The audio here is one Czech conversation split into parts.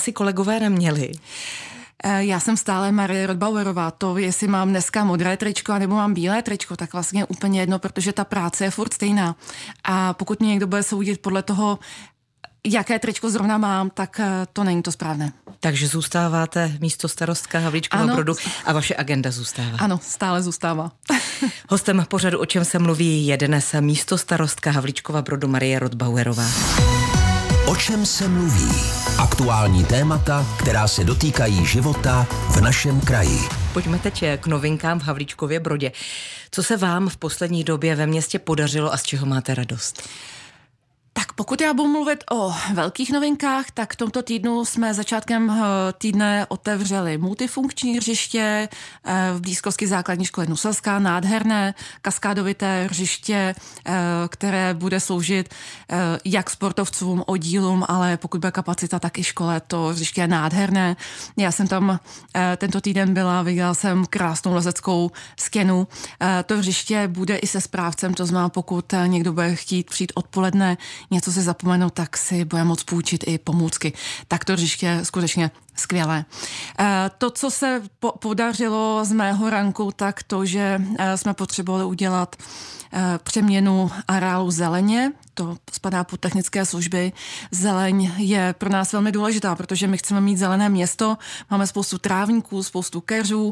asi kolegové neměli. Já jsem stále Marie Rodbauerová. To, jestli mám dneska modré tričko nebo mám bílé tričko, tak vlastně úplně jedno, protože ta práce je furt stejná. A pokud mě někdo bude soudit podle toho, jaké tričko zrovna mám, tak to není to správné. Takže zůstáváte místostarostka Havlíčkova Brodu a vaše agenda zůstává. Ano, stále zůstává. Hostem pořadu O čem se mluví je dnes místostarostka Havlíčkova Brodu Marie Rodbauerová. O čem se mluví? Aktuální témata, která se dotýkají života v našem kraji. Pojďme teď k novinkám v Havlíčkově Brodě. Co se vám v poslední době ve městě podařilo a z čeho máte radost? Tak pokud já budu mluvit o velkých novinkách, tak v tomto týdnu jsme začátkem týdne otevřeli multifunkční hřiště v blízkosti základní školy Nuselská, nádherné kaskádovité hřiště, které bude sloužit jak sportovcům, oddílům, ale pokud bude kapacita, tak i škole. To hřiště je nádherné. Já jsem tam tento týden byla, viděla jsem krásnou lezeckou stěnu. To hřiště bude i se správcem, to znamená, pokud někdo bude chtít přijít odpoledne něco si zapomenout, tak si bude moct půjčit i pomůcky. Tak to hřiště je skutečně skvělé. To, co se podařilo z mého ranku, tak to, že jsme potřebovali udělat přeměnu areálu zeleně, to spadá pod technické služby. Zeleň je pro nás velmi důležitá, protože my chceme mít zelené město, máme spoustu trávníků, spoustu keřů,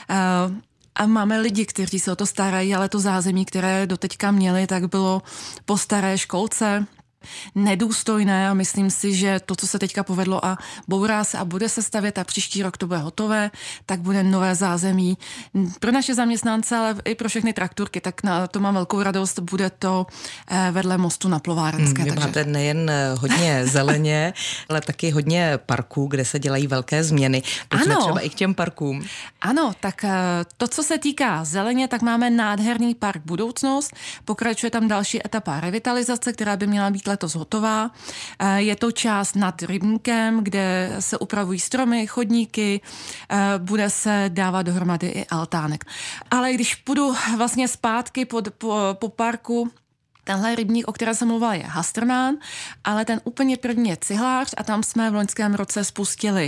a máme lidi, kteří se o to starají, ale to zázemí, které doteďka měli, tak bylo po staré školce nedůstojné a myslím si, že to, co se teďka povedlo a bourá se a bude se stavět a příští rok to bude hotové, tak bude nové zázemí pro naše zaměstnance, ale i pro všechny traktorky, tak na to mám velkou radost, bude to vedle mostu na Plovárenské. Vy máte nejen hodně zeleně, ale taky hodně parků, kde se dělají velké změny. Pojďme třeba i k těm parkům. Ano, tak to, co se týká zeleně, tak máme nádherný park Budoucnost, pokračuje tam další etapa revitalizace, která by měla být letos hotová. Je to část nad rybníkem, kde se upravují stromy, chodníky, bude se dávat dohromady i altánek. Ale když půjdu vlastně zpátky po parku, tenhle rybník, o kterém jsem mluvila, je Hastrnán, ale ten úplně první je Cihlář a tam jsme v loňském roce spustili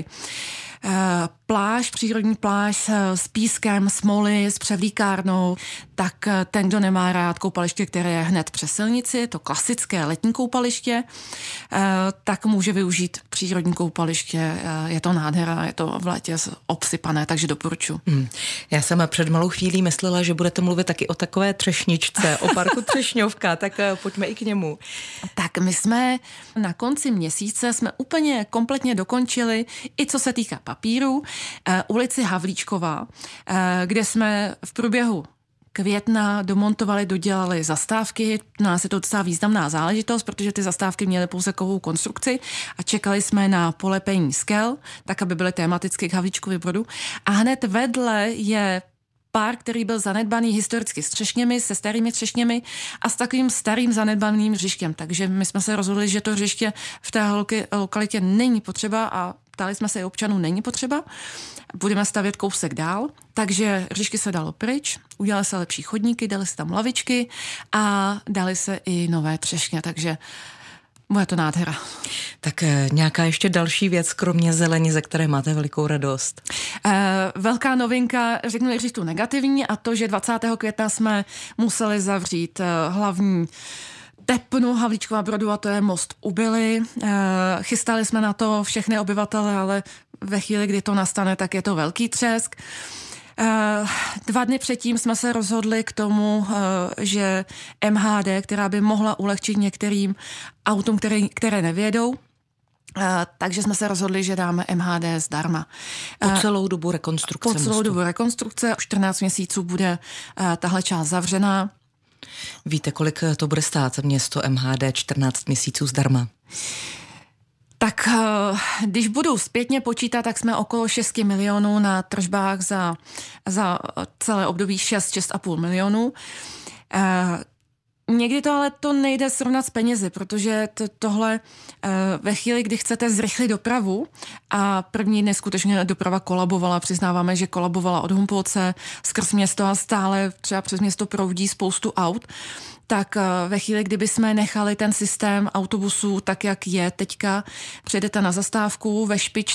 pláž, přírodní pláž s pískem, s moly, s převlíkárnou, tak ten, kdo nemá rád koupaliště, které je hned přes silnici, to klasické letní koupaliště, tak může využít přírodní koupaliště. Je to nádhera, je to v létě obsypané, takže doporučuji. Já jsem před malou chvílí myslela, že budete mluvit taky o takové třešničce, o parku Třešňovka, tak pojďme i k němu. Tak my jsme na konci měsíce jsme úplně kompletně dokončili, i co se týká papíru, ulici Havlíčková, kde jsme v průběhu května domontovali, dodělali zastávky. Na nás je to docela významná záležitost, protože ty zastávky měly pouze kovovou konstrukci a čekali jsme na polepení skel, tak aby byly tematicky k Havlíčkovi Brodu. A hned vedle je park, který byl zanedbaný historicky s třešněmi, se starými třešněmi a s takovým starým zanedbaným hřištěm. Takže my jsme se rozhodli, že to hřiště v té lokalitě není potřeba a ptali jsme se i občanů, není potřeba. Budeme stavět kousek dál, takže hřišky se dalo pryč, udělali se lepší chodníky, dali se tam lavičky a dali se i nové třešně, takže bude to nádhera. Tak nějaká ještě další věc, kromě zelení, ze které máte velikou radost? Velká novinka, řeknu nejdřív tu negativní, a to, že 20. května jsme museli zavřít hlavní tepnu Havlíčkova Brodu a to je most u Bily. Chystali jsme na to všechny obyvatele, ale ve chvíli, kdy to nastane, tak je to velký třesk. 2 dny předtím jsme se rozhodli k tomu, že MHD, která by mohla ulehčit některým autům, které nevědou, takže jsme se rozhodli, že dáme MHD zdarma. Po celou dobu rekonstrukce Po celou dobu rekonstrukce, 14 měsíců bude tahle část zavřená. Víte, kolik to bude stát město MHD 14 měsíců zdarma? Tak když budu zpětně počítat, tak jsme okolo 6 milionů na tržbách za celé období 6,5 milionů. Někdy to ale to nejde srovnat s penězi, protože tohle ve chvíli, kdy chcete zrychlit dopravu a první dny skutečně doprava kolabovala, přiznáváme, že kolabovala od Humpolce skrz město a stále třeba přes město proudí spoustu aut, tak ve chvíli, kdyby jsme nechali ten systém autobusů tak, jak je teďka, přijedete na zastávku ve špičce